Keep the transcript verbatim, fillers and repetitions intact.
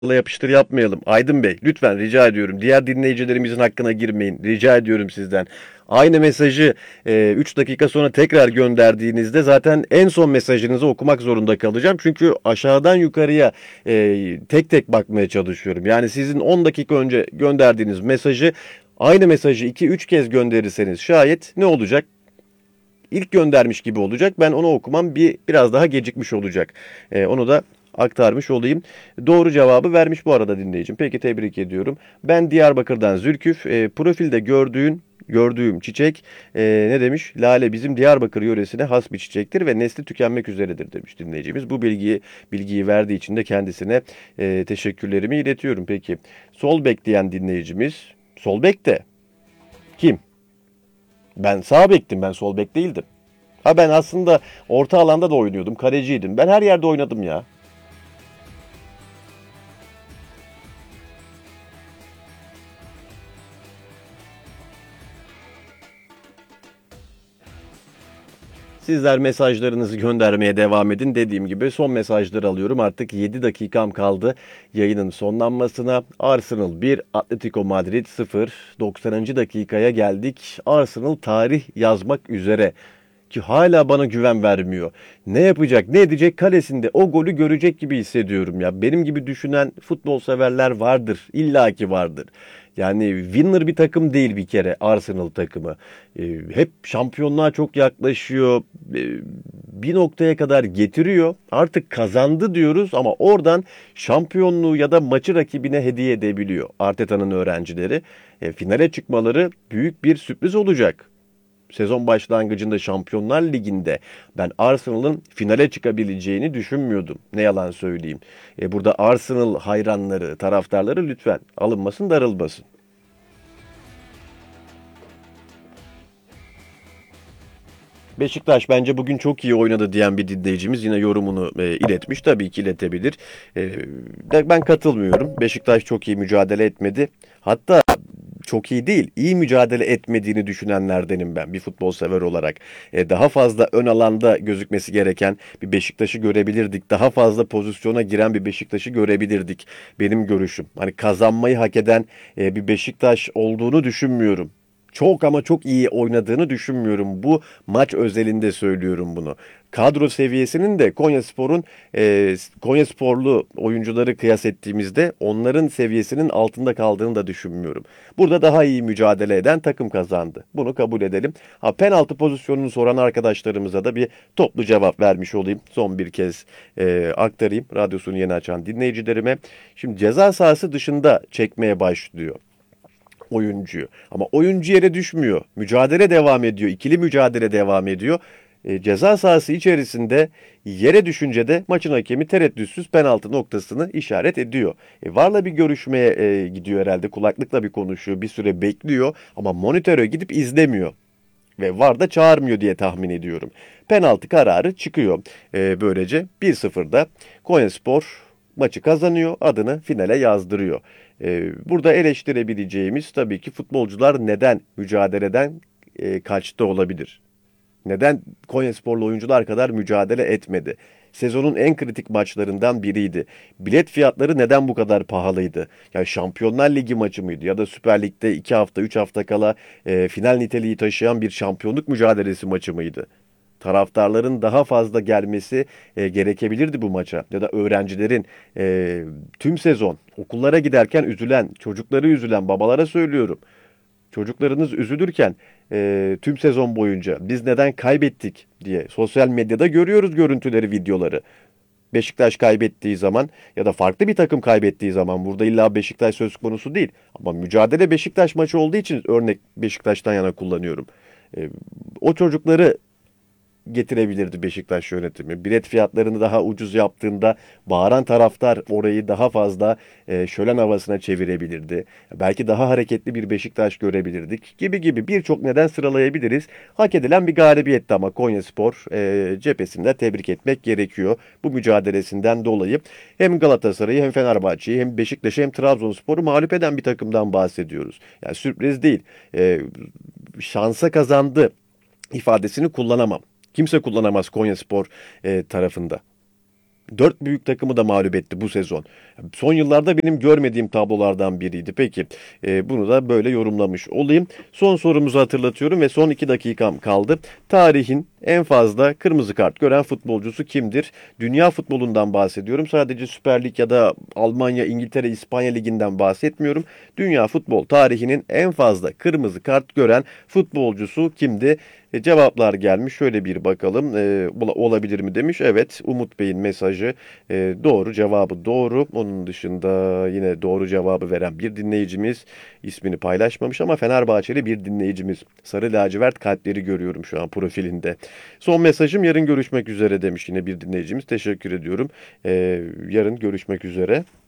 yapıştır yapmayalım. Aydın Bey, lütfen rica ediyorum. Diğer dinleyicilerimizin hakkına girmeyin. Rica ediyorum sizden. Aynı mesajı üç dakika sonra tekrar gönderdiğinizde zaten en son mesajınızı okumak zorunda kalacağım. Çünkü aşağıdan yukarıya e, tek tek bakmaya çalışıyorum. Yani sizin on dakika önce gönderdiğiniz mesajı aynı mesajı iki üç kez gönderirseniz şayet ne olacak? İlk göndermiş gibi olacak. Ben onu okumam bir biraz daha gecikmiş olacak. E, onu da aktarmış olayım. Doğru cevabı vermiş bu arada dinleyicim. Peki tebrik ediyorum. Ben Diyarbakır'dan Zülküf. E, profilde gördüğün gördüğüm çiçek e, ne demiş? Lale bizim Diyarbakır yöresine has bir çiçektir ve nesli tükenmek üzeredir demiş dinleyicimiz. Bu bilgiyi bilgiyi verdiği için de kendisine e, teşekkürlerimi iletiyorum. Peki sol bek diyen dinleyicimiz sol bek de kim? Ben sağ bektim, ben sol bek değildim. Ha ben aslında orta alanda da oynuyordum, kaleciydim. Ben her yerde oynadım ya. Sizler mesajlarınızı göndermeye devam edin. Dediğim gibi son mesajları alıyorum. Artık yedi dakikam kaldı yayının sonlanmasına. Arsenal bir, Atletico Madrid sıfır. doksanıncı dakikaya geldik. Arsenal tarih yazmak üzere. Ki hala bana güven vermiyor. Ne yapacak, ne edecek kalesinde o golü görecek gibi hissediyorum ya. Benim gibi düşünen futbol severler vardır. İlla ki vardır. Yani winner bir takım değil bir kere Arsenal takımı. Ee, hep şampiyonluğa çok yaklaşıyor. Ee, bir noktaya kadar getiriyor. Artık kazandı diyoruz ama oradan şampiyonluğu ya da maçı rakibine hediye edebiliyor. Arteta'nın öğrencileri. E, finale çıkmaları büyük bir sürpriz olacak. Sezon başlangıcında Şampiyonlar Ligi'nde ben Arsenal'ın finale çıkabileceğini düşünmüyordum. Ne yalan söyleyeyim. E, burada Arsenal hayranları, taraftarları lütfen alınmasın, darılmasın. Beşiktaş bence bugün çok iyi oynadı diyen bir dinleyicimiz yine yorumunu e, iletmiş. Tabii ki iletebilir. E, ben katılmıyorum. Beşiktaş çok iyi mücadele etmedi. Hatta çok iyi değil, iyi mücadele etmediğini düşünenlerdenim ben bir futbol sever olarak. E, daha fazla ön alanda gözükmesi gereken bir Beşiktaş'ı görebilirdik. Daha fazla pozisyona giren bir Beşiktaş'ı görebilirdik. Benim görüşüm. Hani kazanmayı hak eden e, bir Beşiktaş olduğunu düşünmüyorum. Çok ama çok iyi oynadığını düşünmüyorum. Bu maç özelinde söylüyorum bunu. Kadro seviyesinin de Konyaspor'un e, Konyasporlu oyuncuları kıyas ettiğimizde onların seviyesinin altında kaldığını da düşünmüyorum. Burada daha iyi mücadele eden takım kazandı. Bunu kabul edelim. Ha, penaltı pozisyonunu soran arkadaşlarımıza da bir toplu cevap vermiş olayım. Son bir kez e, aktarayım radyosunu yeni açan dinleyicilerime. Şimdi ceza sahası dışında çekmeye başlıyor oyuncuyu. Ama oyuncu yere düşmüyor. Mücadele devam ediyor. İkili mücadele devam ediyor. E, ceza sahası içerisinde yere düşünce de maçın hakemi tereddütsüz penaltı noktasını işaret ediyor. E, VAR'la bir görüşmeye e, gidiyor herhalde. Kulaklıkla bir konuşuyor. Bir süre bekliyor ama monitöre gidip izlemiyor. Ve VAR da çağırmıyor diye tahmin ediyorum. Penaltı kararı çıkıyor. E, böylece bir sıfırda Konyaspor maçı kazanıyor, adını finale yazdırıyor. Ee, burada eleştirebileceğimiz tabii ki futbolcular neden mücadeleden e, kaçtı olabilir? Neden Konyasporlu oyuncular kadar mücadele etmedi? Sezonun en kritik maçlarından biriydi. Bilet fiyatları neden bu kadar pahalıydı? Yani Şampiyonlar Ligi maçı mıydı? Ya da Süper Lig'de iki hafta, üç hafta kala e, final niteliği taşıyan bir şampiyonluk mücadelesi maçı mıydı? Taraftarların daha fazla gelmesi e, gerekebilirdi bu maça. Ya da öğrencilerin e, tüm sezon okullara giderken üzülen, çocukları üzülen babalara söylüyorum. Çocuklarınız üzülürken e, tüm sezon boyunca biz neden kaybettik diye sosyal medyada görüyoruz görüntüleri, videoları. Beşiktaş kaybettiği zaman ya da farklı bir takım kaybettiği zaman burada illa Beşiktaş söz konusu değil. Ama mücadele Beşiktaş maçı olduğu için örnek Beşiktaş'tan yana kullanıyorum. E, o çocukları getirebilirdi Beşiktaş yönetimi. Bilet fiyatlarını daha ucuz yaptığında bağıran taraftar orayı daha fazla e, şölen havasına çevirebilirdi. Belki daha hareketli bir Beşiktaş görebilirdik gibi gibi birçok neden sıralayabiliriz. Hak edilen bir galibiyetti ama Konyaspor e, cephesinde tebrik etmek gerekiyor. Bu mücadelesinden dolayı hem Galatasaray'ı hem Fenerbahçe'yi hem Beşiktaş'ı hem Trabzonspor'u mağlup eden bir takımdan bahsediyoruz. Yani sürpriz değil. E, şansa kazandı ifadesini kullanamam. Kimse kullanamaz Konyaspor e, tarafında. Dört büyük takımı da mağlup etti bu sezon. Son yıllarda benim görmediğim tablolardan biriydi. Peki e, bunu da böyle yorumlamış olayım. Son sorumuzu hatırlatıyorum ve son iki dakikam kaldı. Tarihin en fazla kırmızı kart gören futbolcusu kimdir? Dünya futbolundan bahsediyorum. Sadece Süper Lig ya da Almanya, İngiltere, İspanya Ligi'nden bahsetmiyorum. Dünya futbol tarihinin en fazla kırmızı kart gören futbolcusu kimdi? E, cevaplar gelmiş. Şöyle bir bakalım. E, ola- olabilir mi demiş. Evet. Umut Bey'in mesajı e, doğru. Cevabı doğru. Onun dışında yine doğru cevabı veren bir dinleyicimiz ismini paylaşmamış ama Fenerbahçeli bir dinleyicimiz. Sarı lacivert kalpleri görüyorum şu an profilinde. Son mesajım yarın görüşmek üzere demiş yine bir dinleyicimiz. Teşekkür ediyorum. E, yarın görüşmek üzere.